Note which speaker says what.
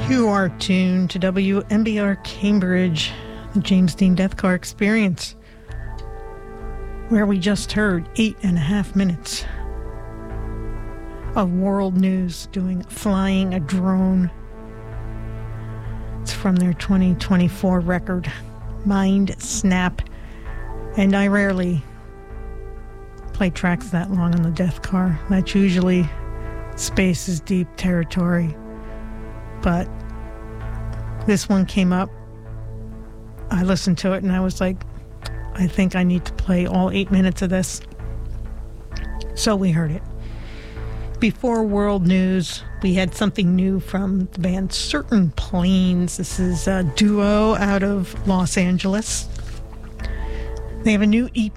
Speaker 1: You are tuned to WMBR Cambridge, the James Dean Death Car Experience, where we just heard 8.5 minutes of world news flying a drone. It's from their 2024 record, Mind Snap. And I rarely play tracks that long on the Death Car. That's usually Space is Deep territory. But this one came up. I listened to it and I was like, I think I need to play all 8 minutes of this. So we heard it. Before world news, we had something new from the band Certain Planes. This is a duo out of Los Angeles. They have a new EP